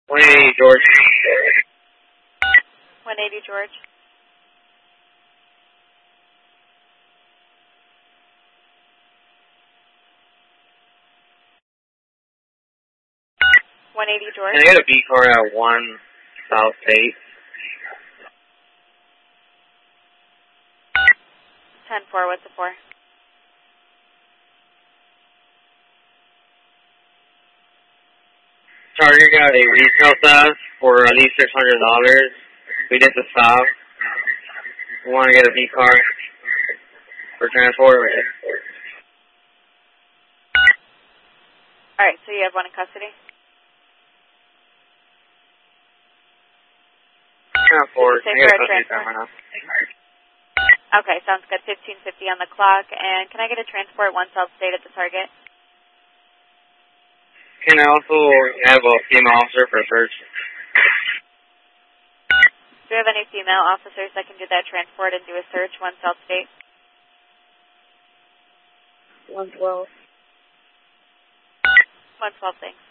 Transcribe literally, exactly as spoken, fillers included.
one eighty George. one eighty George. one eighty George. Can I get a B car at one South State? ten four, what's the four? Charger got a retail theft for at least six hundred dollars. We did the stop. We want to get a B car for transport. Alright, so you have one in custody? Transport. Say I get for a a custody transport. time right now. Okay, sounds good. fifteen fifty on the clock. And can I get a transport one South State at the target? Can I also have a female officer for search? Do we have any female officers that can do that transport and do a search one South State? one twelve. one twelve, thanks.